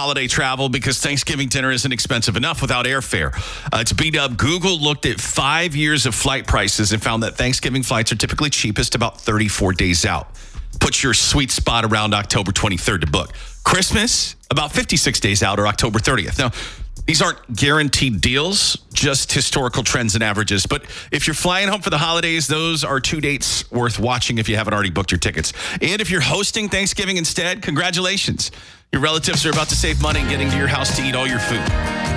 holiday travel because Thanksgiving dinner isn't expensive enough without airfare. It's beat up. Google looked at 5 years of flight prices and found that Thanksgiving flights are typically cheapest about 34 days out. Put your sweet spot around October 23rd to book. Christmas, about 56 days out, or October 30th. Now, these aren't guaranteed deals, just historical trends and averages. But if you're flying home for the holidays, those are 2 dates worth watching if you haven't already booked your tickets. And if you're hosting Thanksgiving instead, congratulations. Your relatives are about to save money getting to your house to eat all your food.